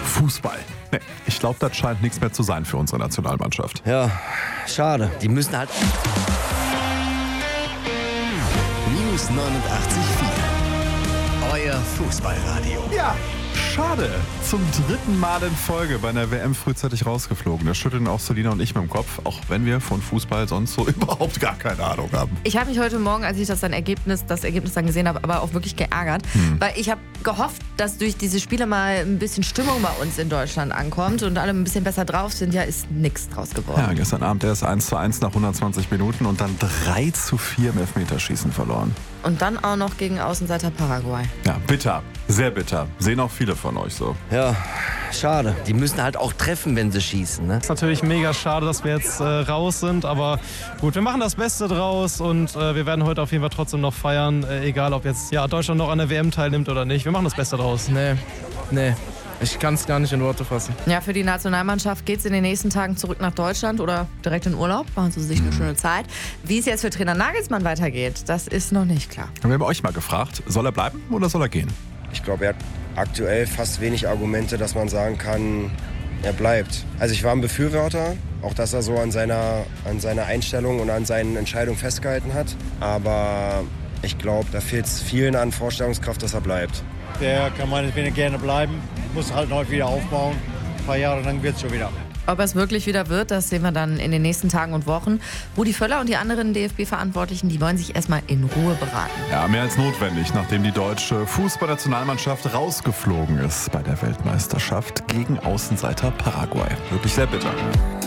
Fußball. Nee, ich glaube, das scheint nichts mehr zu sein für unsere Nationalmannschaft. Ja, schade. Die müssen halt... Minus 89,4. Euer Fußballradio. Ja, schade. Zum 3. Mal in Folge bei einer WM frühzeitig rausgeflogen. Das schütteln auch Selina und ich mit dem Kopf, auch wenn wir von Fußball sonst so überhaupt gar keine Ahnung haben. Ich habe mich heute Morgen, als ich das Ergebnis dann gesehen habe, aber auch wirklich geärgert. Weil ich habe gehofft, dass durch diese Spiele mal ein bisschen Stimmung bei uns in Deutschland ankommt und alle ein bisschen besser drauf sind. Ja, ist nichts draus geworden. Ja, gestern Abend erst 1:1 nach 120 Minuten und dann 3:4 im Elfmeterschießen verloren. Und dann auch noch gegen Außenseiter Paraguay. Ja, bitter. Sehr bitter. Sehen auch viele von euch so. Ja, schade. Die müssen halt auch treffen, wenn sie schießen, ne? Ist natürlich mega schade, dass wir jetzt raus sind, aber gut, wir machen das Beste draus und wir werden heute auf jeden Fall trotzdem noch feiern, egal ob jetzt Deutschland noch an der WM teilnimmt oder nicht. Wir machen das Beste draus. Nee. Ich kann es gar nicht in Worte fassen. Ja, für die Nationalmannschaft geht es in den nächsten Tagen zurück nach Deutschland oder direkt in Urlaub. Machen Sie sich eine schöne Zeit. Wie es jetzt für Trainer Nagelsmann weitergeht, das ist noch nicht klar. Wir haben euch mal gefragt, soll er bleiben oder soll er gehen? Ich glaube, er hat aktuell fast wenig Argumente, dass man sagen kann, er bleibt. Also ich war ein Befürworter, auch dass er so an seiner Einstellung und an seinen Entscheidungen festgehalten hat. Aber ich glaube, da fehlt es vielen an Vorstellungskraft, dass er bleibt. Der kann meinetwegen gerne bleiben, muss halt neu wieder aufbauen. Ein paar Jahre lang wird es schon wieder. Ob es wirklich wieder wird, das sehen wir dann in den nächsten Tagen und Wochen. Rudi Völler und die anderen DFB-Verantwortlichen, die wollen sich erstmal in Ruhe beraten. Ja, mehr als notwendig, nachdem die deutsche Fußballnationalmannschaft rausgeflogen ist bei der Weltmeisterschaft gegen Außenseiter Paraguay. Wirklich sehr bitter.